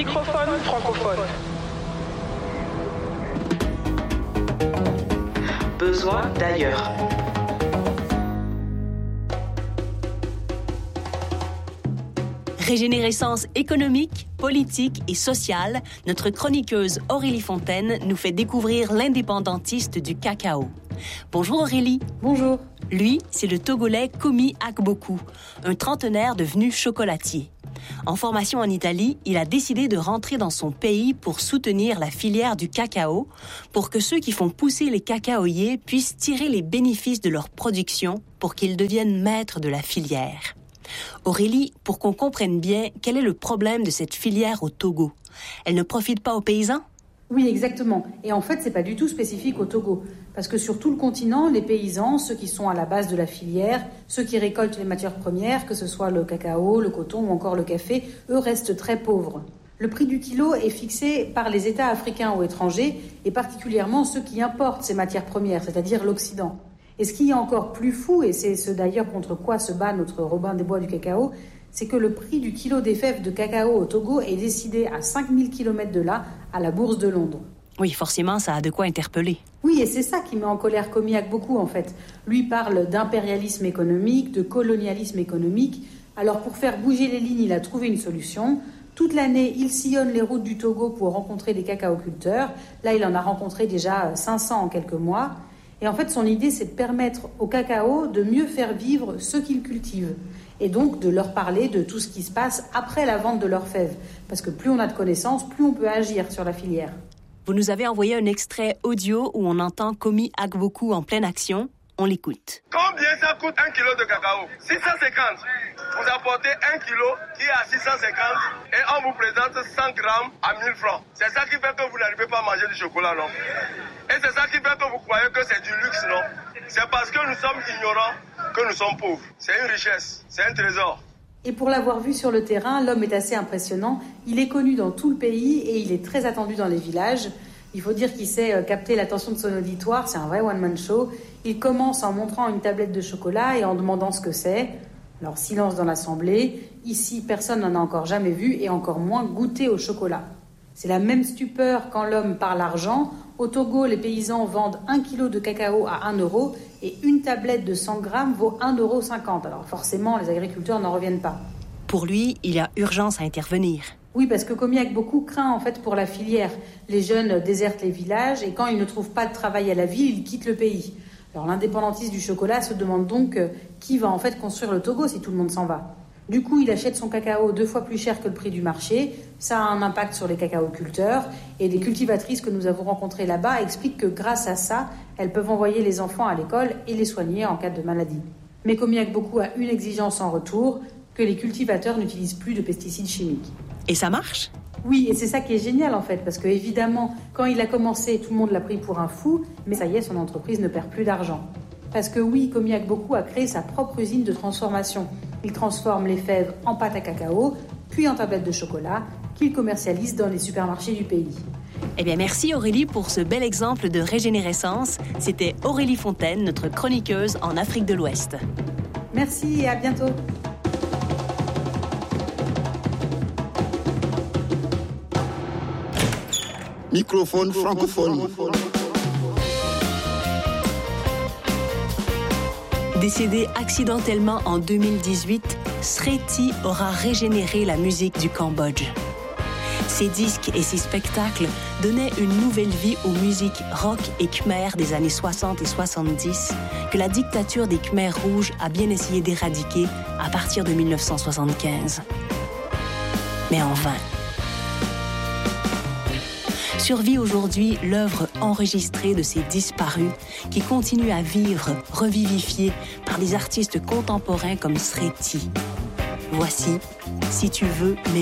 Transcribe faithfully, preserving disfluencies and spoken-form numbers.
Microphone francophone. Besoin d'ailleurs. Régénérescence économique, politique et sociale, notre chroniqueuse Aurélie Fontaine nous fait découvrir l'indépendantiste du cacao. Bonjour Aurélie. Bonjour. Lui, c'est le Togolais Komi Agbokou, un trentenaire devenu chocolatier. En formation en Italie, il a décidé de rentrer dans son pays pour soutenir la filière du cacao, pour que ceux qui font pousser les cacaoyers puissent tirer les bénéfices de leur production pour qu'ils deviennent maîtres de la filière. Aurélie, pour qu'on comprenne bien, quel est le problème de cette filière au Togo? Elle ne profite pas aux paysans? Oui, exactement. Et en fait, c'est pas du tout spécifique au Togo. Parce que sur tout le continent, les paysans, ceux qui sont à la base de la filière, ceux qui récoltent les matières premières, que ce soit le cacao, le coton ou encore le café, eux restent très pauvres. Le prix du kilo est fixé par les États africains ou étrangers, et particulièrement ceux qui importent ces matières premières, c'est-à-dire l'Occident. Et ce qui est encore plus fou, et c'est ce d'ailleurs contre quoi se bat notre Robin des Bois du cacao, c'est que le prix du kilo des fèves de cacao au Togo est décidé à cinq mille kilomètres de là, à la Bourse de Londres. Oui, forcément, ça a de quoi interpeller. Oui, et c'est ça qui met en colère Komi Agbokou, en fait. Lui parle d'impérialisme économique, de colonialisme économique. Alors, pour faire bouger les lignes, il a trouvé une solution. Toute l'année, il sillonne les routes du Togo pour rencontrer des cacaoculteurs. Là, il en a rencontré déjà cinq cents en quelques mois. Et en fait, son idée, c'est de permettre au cacao de mieux faire vivre ceux qu'il cultive. Et donc de leur parler de tout ce qui se passe après la vente de leurs fèves. Parce que plus on a de connaissances, plus on peut agir sur la filière. Vous nous avez envoyé un extrait audio où on entend Komi Agbokou en pleine action. On l'écoute. Combien ça coûte un kilo de cacao? six cent cinquante. Vous apportez un kilo qui est à six cent cinquante et on vous présente cent grammes à mille francs. C'est ça qui fait que vous n'arrivez pas à manger du chocolat, non? Et c'est ça qui fait que vous croyez que c'est du luxe, non? C'est parce que nous sommes ignorants que nous sommes pauvres. C'est une richesse, c'est un trésor. Et pour l'avoir vu sur le terrain, l'homme est assez impressionnant. Il est connu dans tout le pays et il est très attendu dans les villages. Il faut dire qu'il sait capter l'attention de son auditoire, c'est un vrai one-man show. Il commence en montrant une tablette de chocolat et en demandant ce que c'est. Alors silence dans l'assemblée. Ici, personne n'en a encore jamais vu et encore moins goûté au chocolat. C'est la même stupeur quand l'homme parle argent. Au Togo, les paysans vendent un kilo de cacao à un euro et une tablette de cent grammes vaut un euro cinquante. Alors forcément, les agriculteurs n'en reviennent pas. Pour lui, il y a urgence à intervenir. Oui, parce que Komi Agbokou craint en fait pour la filière. Les jeunes désertent les villages et quand ils ne trouvent pas de travail à la ville, ils quittent le pays. Alors l'indépendantiste du chocolat se demande donc euh, qui va en fait construire le Togo si tout le monde s'en va. Du coup, il achète son cacao deux fois plus cher que le prix du marché. Ça a un impact sur les cacaoculteurs. Et les cultivatrices que nous avons rencontrées là-bas expliquent que grâce à ça, elles peuvent envoyer les enfants à l'école et les soigner en cas de maladie. Mais Komi Agbokou a une exigence en retour, que les cultivateurs n'utilisent plus de pesticides chimiques. Et ça marche ? Oui, et c'est ça qui est génial en fait, parce que évidemment, quand il a commencé, tout le monde l'a pris pour un fou, mais ça y est, son entreprise ne perd plus d'argent. Parce que oui, Komi Agbokou a créé sa propre usine de transformation. Il transforme les fèves en pâte à cacao, puis en tablettes de chocolat, qu'il commercialise dans les supermarchés du pays. Eh bien, merci Aurélie pour ce bel exemple de régénérescence. C'était Aurélie Fontaine, notre chroniqueuse en Afrique de l'Ouest. Merci et à bientôt. Microphone francophone. Décédé accidentellement en deux mille dix-huit, Sreti aura régénéré la musique du Cambodge. Ses disques et ses spectacles donnaient une nouvelle vie aux musiques rock et khmer des années soixante et soixante-dix que la dictature des Khmers rouges a bien essayé d'éradiquer à partir de dix-neuf cent soixante-quinze. Mais en vain. Survit aujourd'hui l'œuvre enregistrée de ces disparus qui continuent à vivre, revivifiés par des artistes contemporains comme Sreti. Voici « Si tu veux m'aimer ».